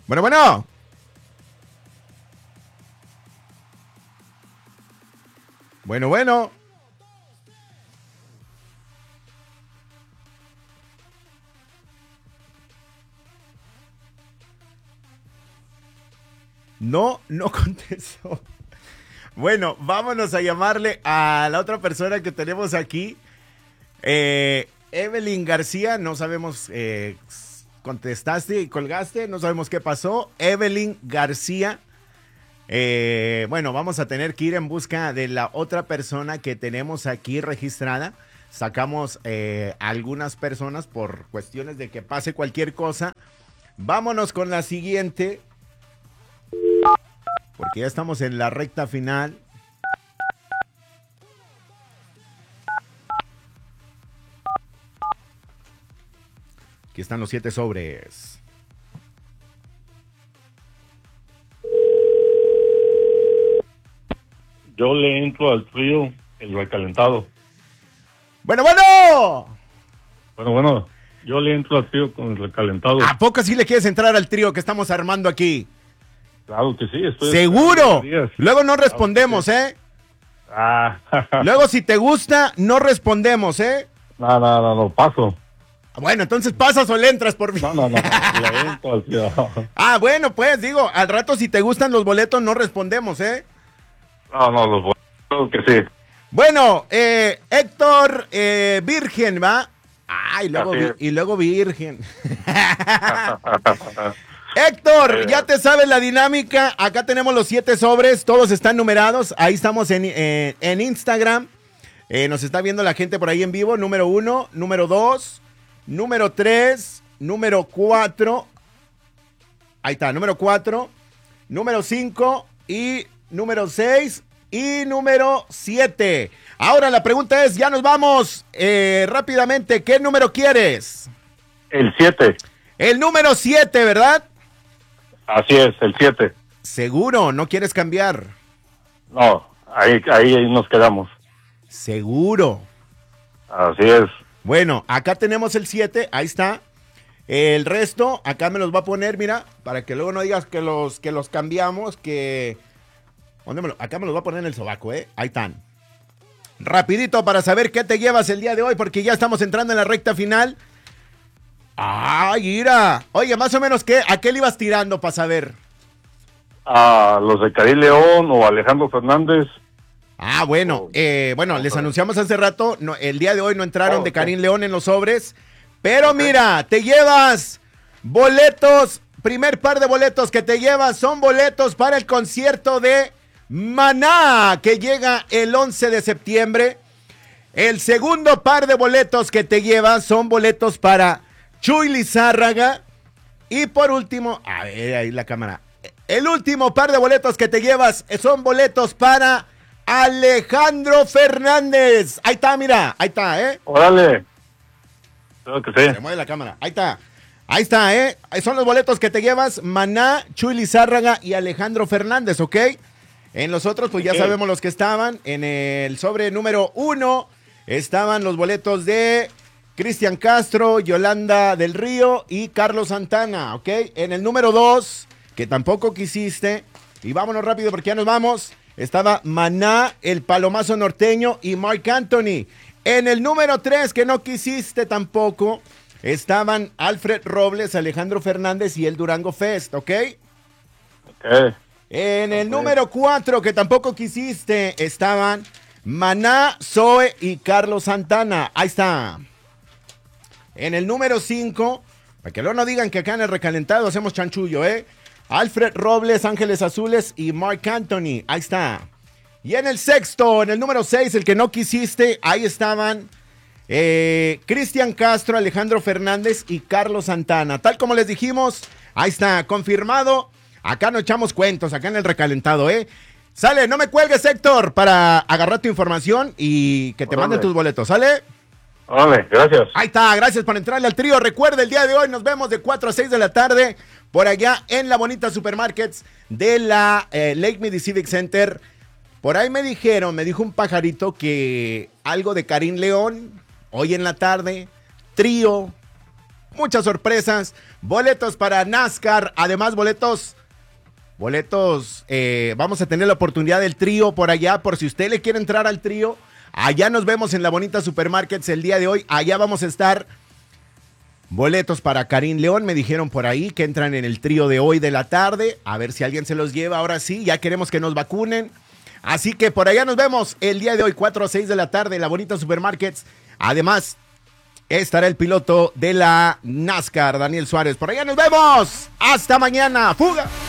Bueno, bueno. Bueno, bueno. No, no contestó. Bueno, vámonos a llamarle a la otra persona que tenemos aquí. Evelyn García, no sabemos, contestaste y colgaste, no sabemos qué pasó. Evelyn García. Bueno, vamos a tener que ir en busca de la otra persona que tenemos aquí registrada. Sacamos algunas personas por cuestiones de que pase cualquier cosa. Vámonos con la siguiente. Porque ya estamos en la recta final. Aquí están los 7 sobres. Yo le entro al frío, el recalentado. Bueno, bueno. Bueno, yo le entro al frío con el recalentado. ¿A poco sí le quieres entrar al trío que estamos armando aquí? Claro que sí, estoy... ¿Seguro? Luego no respondemos, claro que sí. Luego si te gusta, no respondemos, No, paso. Bueno, entonces pasas o le entras por mí. No, le entro al frío. Bueno, pues digo, al rato si te gustan los boletos, no respondemos, No, los boletos, claro que sí. Bueno, Héctor Virgen, ¿va? Y luego Virgen. Héctor, ya te sabes la dinámica. Acá tenemos los 7 sobres, todos están numerados. Ahí estamos en Instagram. Nos está viendo la gente por ahí en vivo. Número 1, número 2, número 3, número 4. Ahí está, número 4, número 5 y número 6 y número 7. Ahora la pregunta es, ya nos vamos rápidamente. ¿Qué número quieres? El 7. El número 7, ¿verdad? Así es, el 7. ¿Seguro? ¿No quieres cambiar? No, ahí nos quedamos. ¿Seguro? Así es. Bueno, acá tenemos el 7, ahí está. El resto, acá me los va a poner, mira, para que luego no digas que los cambiamos, que... Acá me los va a poner en el sobaco, Ahí están. Rapidito para saber qué te llevas el día de hoy, porque ya estamos entrando en la recta final. ¡Ay, mira! Oye, más o menos, ¿a qué le ibas tirando para saber? A los de Karim León o Alejandro Fernández. Bueno, les anunciamos hace rato, el día de hoy no entraron de Karim León en los sobres, pero mira, te llevas boletos, primer par de boletos que te llevas son boletos para el concierto de Maná, que llega el 11 de septiembre. El segundo par de boletos que te llevas son boletos para Chuy Lizárraga. Y por último, a ver, ahí la cámara. El último par de boletos que te llevas son boletos para Alejandro Fernández. Ahí está, mira, ahí está, Órale. Creo que sí. Se mueve la cámara, ahí está. Ahí está, son los boletos que te llevas, Maná, Chuy Lizárraga y Alejandro Fernández, ¿ok? En los otros, pues ya sabemos los que estaban. En el sobre número 1 estaban los boletos de Cristian Castro, Yolanda del Río y Carlos Santana, ¿ok? En el número 2, que tampoco quisiste, y vámonos rápido porque ya nos vamos, estaba Maná, el Palomazo Norteño y Marc Anthony. En el número 3, que no quisiste tampoco, estaban Alfred Robles, Alejandro Fernández y el Durango Fest, ¿ok? En el número 4, que tampoco quisiste, estaban Maná, Zoe y Carlos Santana. Ahí está. En el número 5, para que luego no digan que acá en el recalentado hacemos chanchullo, Alfred Robles, Ángeles Azules y Marc Anthony. Ahí está. Y en el sexto, en el número 6, el que no quisiste, ahí estaban Cristian Castro, Alejandro Fernández y Carlos Santana. Tal como les dijimos, ahí está, confirmado. Acá no echamos cuentos, acá en el recalentado, Sale, no me cuelgues, Héctor, para agarrar tu información y que te manden tus boletos, ¿sale? Vale, gracias. Ahí está, gracias por entrarle al trío. Recuerda, el día de hoy nos vemos de 4 a 6 de la tarde por allá en la bonita Supermarkets de la Lake Midi Civic Center. Por ahí me dijo un pajarito que algo de Karim León, hoy en la tarde, trío, muchas sorpresas, boletos para NASCAR, además boletos, vamos a tener la oportunidad del trío por allá, por si usted le quiere entrar al trío, allá nos vemos en la bonita Supermarkets el día de hoy, allá vamos a estar. Boletos para Karim León, me dijeron por ahí que entran en el trío de hoy de la tarde, a ver si alguien se los lleva, ahora sí, ya queremos que nos vacunen, así que por allá nos vemos el día de hoy, 4 a 6 de la tarde, en la bonita Supermarkets, además estará el piloto de la NASCAR, Daniel Suárez, por allá nos vemos, hasta mañana, fuga.